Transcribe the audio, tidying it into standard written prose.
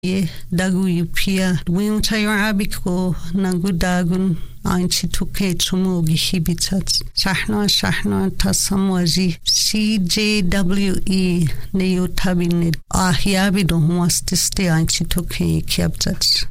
Ye dagu yupia wing tayo abiko nangudagun ainchi tuke tumugi hibitat shahna tasamwaji CJWE neyo tabinid ahyabido huastiste ainchi tuke kiabtat